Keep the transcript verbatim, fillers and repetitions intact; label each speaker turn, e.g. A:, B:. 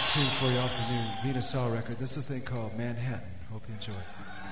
A: tune for you off the new Venus Saw record. This is a thing called Manhattan. Hope you enjoy it.